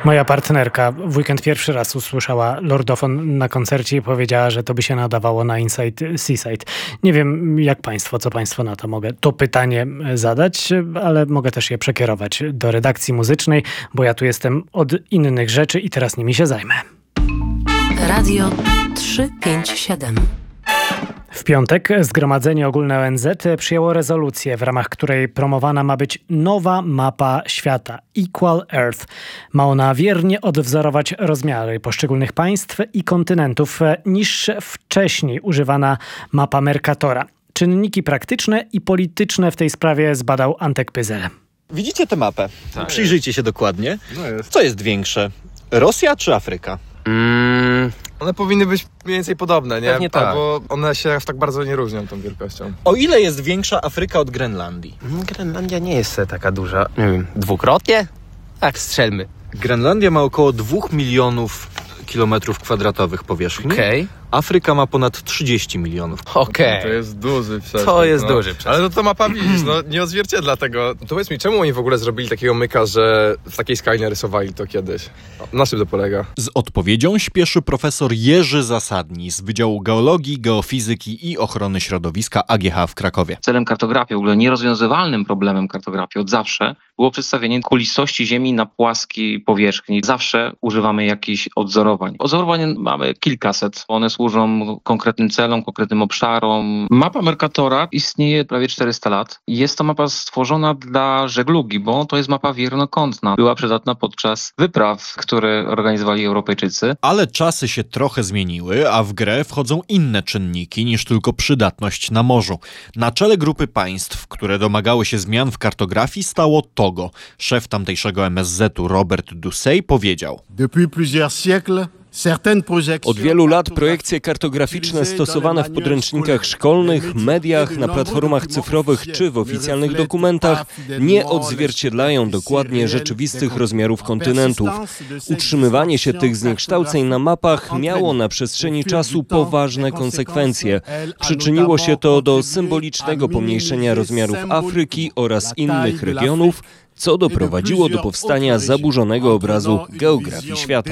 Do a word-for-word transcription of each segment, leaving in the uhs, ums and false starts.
Moja partnerka w weekend pierwszy raz usłyszała lordofon na koncercie i powiedziała, że to by się nadawało na Inside Seaside. Nie wiem jak państwo, co państwo na to. Mogę to pytanie zadać, ale mogę też je przekierować do redakcji muzycznej, bo ja tu jestem od innych rzeczy i teraz nimi się zajmę. Radio trzysta pięćdziesiąt siedem. W piątek Zgromadzenie Ogólne O N Z przyjęło rezolucję, w ramach której promowana ma być nowa mapa świata Equal Earth. Ma ona wiernie odwzorować rozmiary poszczególnych państw i kontynentów niż wcześniej używana mapa Mercatora. Czynniki praktyczne i polityczne w tej sprawie zbadał Antek Pyzel. Widzicie tę mapę? Tak. Przyjrzyjcie się dokładnie. No jest. Co jest większe? Rosja czy Afryka? Mm, one powinny być mniej więcej podobne, nie? Pewnie tak. Bo one się aż tak bardzo nie różnią tą wielkością. O ile jest większa Afryka od Grenlandii? Grenlandia nie jest taka duża. Nie wiem, dwukrotnie? Tak, strzelmy. Grenlandia ma około dwóch milionów kilometrów kwadratowych powierzchni. Okej. Okay. Afryka ma ponad trzydzieści milionów. Okej. To jest duży przeskok. To jest no. duży przeskok. Ale no to mapa widzisz, no nie odzwierciedla tego. To powiedz mi, czemu oni w ogóle zrobili takiego myka, że w takiej skali narysowali to kiedyś? Na czym to polega? Z odpowiedzią śpieszy profesor Jerzy Zasadni z Wydziału Geologii, Geofizyki i Ochrony Środowiska A G H w Krakowie. Celem kartografii, w ogóle nierozwiązywalnym problemem kartografii od zawsze było przedstawienie kulistości Ziemi na płaskiej powierzchni. Zawsze używamy jakichś odzorowań. Odzorowań mamy kilkaset. One służą konkretnym celom, konkretnym obszarom. Mapa Mercatora istnieje prawie czterysta lat. Jest to mapa stworzona dla żeglugi, bo to jest mapa wiernokątna. Była przydatna podczas wypraw, które organizowali Europejczycy. Ale czasy się trochę zmieniły, a w grę wchodzą inne czynniki niż tylko przydatność na morzu. Na czele grupy państw, które domagały się zmian w kartografii, stało Togo. Szef tamtejszego M S Z-u Robert Dussey powiedział: Depuis plusieurs siècles, Od wielu lat projekcje kartograficzne stosowane w podręcznikach szkolnych, mediach, na platformach cyfrowych czy w oficjalnych dokumentach nie odzwierciedlają dokładnie rzeczywistych rozmiarów kontynentów. Utrzymywanie się tych zniekształceń na mapach miało na przestrzeni czasu poważne konsekwencje. Przyczyniło się to do symbolicznego pomniejszenia rozmiarów Afryki oraz innych regionów, co doprowadziło do powstania zaburzonego obrazu geografii świata.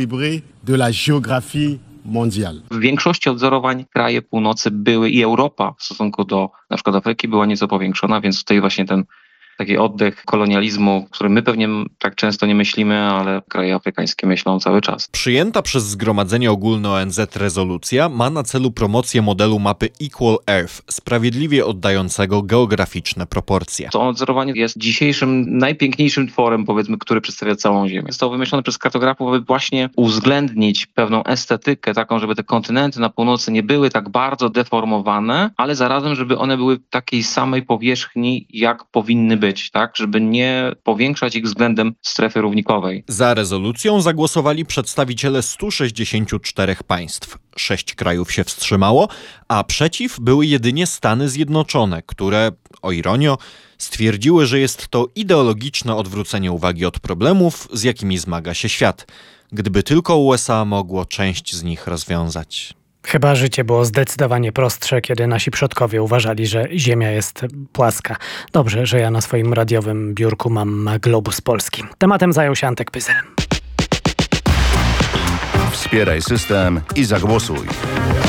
W większości odzorowań kraje północy były i Europa w stosunku do na przykład Afryki była nieco powiększona, więc tutaj właśnie ten taki oddech kolonializmu, który my pewnie tak często nie myślimy, ale kraje afrykańskie myślą cały czas. Przyjęta przez Zgromadzenie Ogólne O N Z rezolucja ma na celu promocję modelu mapy Equal Earth, sprawiedliwie oddającego geograficzne proporcje. To odzorowanie jest dzisiejszym najpiękniejszym tworem, powiedzmy, który przedstawia całą Ziemię. Zostało wymyślone przez kartografów, aby właśnie uwzględnić pewną estetykę taką, żeby te kontynenty na północy nie były tak bardzo deformowane, ale zarazem, żeby one były takiej samej powierzchni, jak powinny być. Być, tak, żeby nie powiększać ich względem strefy równikowej. Za rezolucją zagłosowali przedstawiciele stu sześćdziesięciu czterech państw. Sześć krajów się wstrzymało, a przeciw były jedynie Stany Zjednoczone, które, o ironio, stwierdziły, że jest to ideologiczne odwrócenie uwagi od problemów, z jakimi zmaga się świat. Gdyby tylko U S A mogło część z nich rozwiązać. Chyba życie było zdecydowanie prostsze, kiedy nasi przodkowie uważali, że Ziemia jest płaska. Dobrze, że ja na swoim radiowym biurku mam globus polski. Tematem zajął się Antek Pyzel. Wspieraj system i zagłosuj.